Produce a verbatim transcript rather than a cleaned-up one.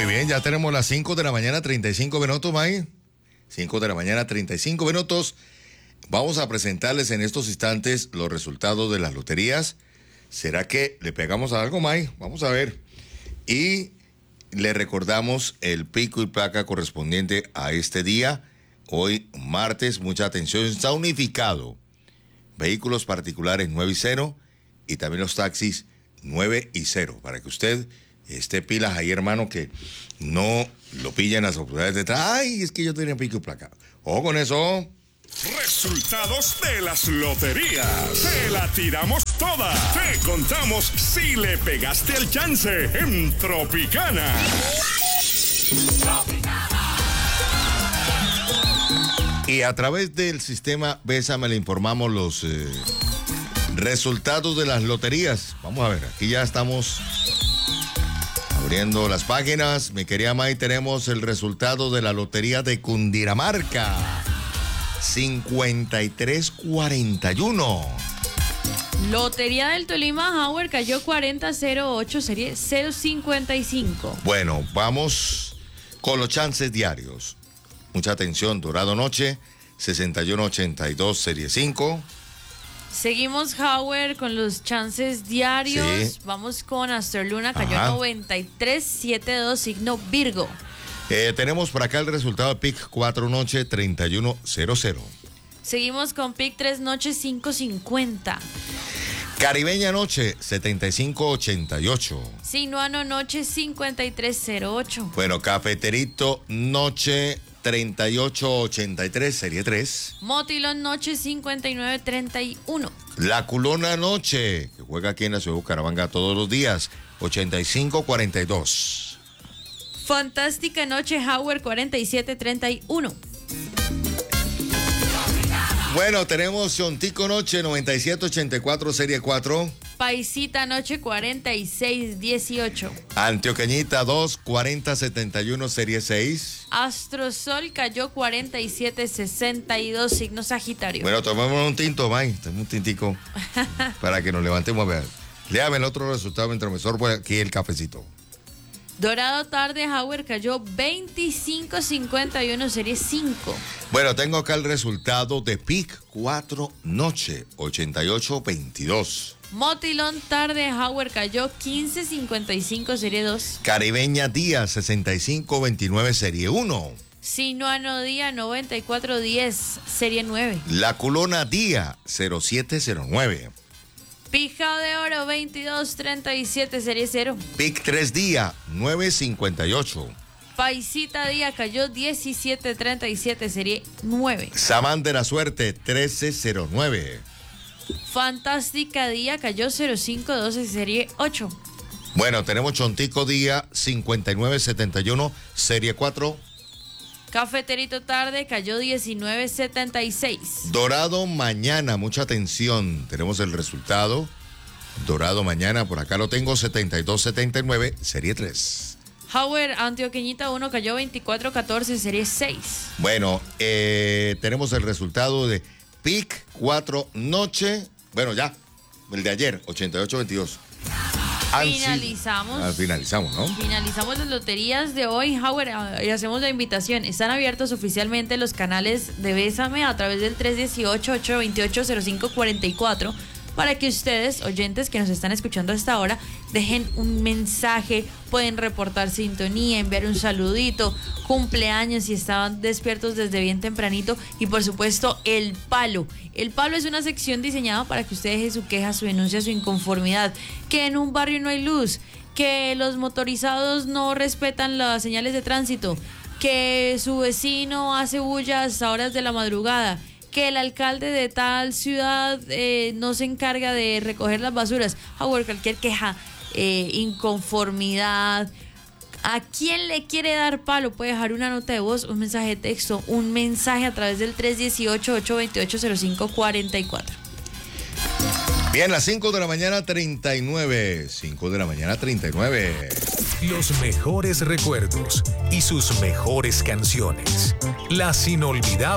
bien, ya tenemos las cinco de la mañana, treinta y cinco minutos, May. cinco de la mañana, treinta y cinco minutos. Vamos a presentarles en estos instantes los resultados de las loterías. ¿Será que le pegamos a algo, May? Vamos a ver. Y le recordamos el pico y placa correspondiente a este día. Hoy, martes, mucha atención, está unificado. Vehículos particulares nueve y cero y también los taxis nueve y cero. Para que usted esté pilas ahí, hermano, que no lo pillen las autoridades detrás. Ay, es que yo tenía pico y placa. Ojo con eso. Resultados de las loterías. Te la tiramos toda. Te contamos si le pegaste el chance en Tropicana. Y a través del sistema Bésame le informamos los eh, resultados de las loterías. Vamos a ver, aquí ya estamos abriendo las páginas. Mi querida May, tenemos el resultado de la lotería de Cundinamarca. cincuenta y tres cuarenta y uno. Lotería del Tolima, Howard cayó cuarenta cero ocho, serie cero cincuenta y cinco. Bueno, vamos con los chances diarios. Mucha atención, Dorado Noche, sesenta y uno ochenta y dos, serie cinco. Seguimos, Howard, con los chances diarios. Sí. Vamos con Astroluna, cayó Ajá. noventa y tres setenta y dos, signo Virgo. Eh, tenemos por acá el resultado de P I C cuatro Noche, treinta y uno cero cero. Seguimos con P I C tres Noches, cinco cincuenta. Caribeña Noche, setenta y cinco ochenta y ocho. Sinuano Noche, cincuenta y tres cero ocho. Bueno, Cafeterito Noche, treinta y ocho ochenta y tres, serie tres. Motilón Noche, cincuenta y nueve treinta y uno. La Culona Noche, que juega aquí en la ciudad de Bucaramanga todos los días, ochenta y cinco cuarenta y dos. Fantástica Noche, Howard, cuarenta y siete treinta y uno. Bueno, tenemos Chontico Noche, noventa y siete ochenta y cuatro, serie cuatro. Paisita Noche, cuarenta y seis dieciocho. Antioqueñita dos, cuarenta setenta y uno, serie seis. Astrosol cayó cuarenta y siete sesenta y dos, signo Sagitario. Bueno, tomemos un tinto, May, tomemos un tintico para que nos levantemos a ver. Léame el otro resultado mientras me sorbo aquí el cafecito. Dorado Tarde, Howard cayó veinticinco cincuenta y uno, serie cinco. Bueno, tengo acá el resultado de P I C cuatro Noche, ochenta y ocho veintidós. Motilón Tarde, Howard cayó quince cincuenta y cinco, serie dos. Caribeña Día, sesenta y cinco veintinueve, serie uno. Sinuano Día, noventa y cuatro diez, serie nueve. La Culona Día, cero siete cero nueve. Pijao de Oro, veintidós treinta y siete, serie cero. P I C tres Día, nueve cincuenta y ocho. Paisita Día cayó diecisiete treinta y siete, serie nueve. Samán de la Suerte, trece cero nueve. Fantástica Día cayó cero cinco doce, serie ocho. Bueno, tenemos Chontico Día, cincuenta y nueve setenta y uno, serie cuatro. Cafeterito Tarde cayó diecinueve setenta y seis. Dorado Mañana, mucha atención, tenemos el resultado. Dorado Mañana, por acá lo tengo, setenta y dos setenta y nueve, serie tres. Howard, Antioqueñita uno cayó veinticuatro catorce, serie seis. Bueno, eh, tenemos el resultado de P I C cuatro Noche, bueno ya, el de ayer, ochenta y ocho veintidós. Finalizamos. Ah, finalizamos, ¿no? Finalizamos las loterías de hoy, Howard, y hacemos la invitación. Están abiertos oficialmente los canales de Bésame a través del tres uno ocho, ocho dos ocho, cero cinco cuatro cuatro para que ustedes, oyentes que nos están escuchando hasta ahora, dejen un mensaje, pueden reportar sintonía, enviar un saludito, cumpleaños si estaban despiertos desde bien tempranito y por supuesto el palo. El palo es una sección diseñada para que usted deje su queja, su denuncia, su inconformidad, que en un barrio no hay luz, que los motorizados no respetan las señales de tránsito, que su vecino hace bullas a horas de la madrugada, que el alcalde de tal ciudad eh, no se encarga de recoger las basuras. Howard, cualquier queja, eh, inconformidad, ¿a quién le quiere dar palo? Puede dejar una nota de voz, un mensaje de texto, un mensaje a través del tres uno ocho, ocho dos ocho, cero cinco cuatro cuatro. Bien, las cinco de la mañana, treinta y nueve. cinco de la mañana, treinta y nueve. Los mejores recuerdos y sus mejores canciones. Las inolvidables.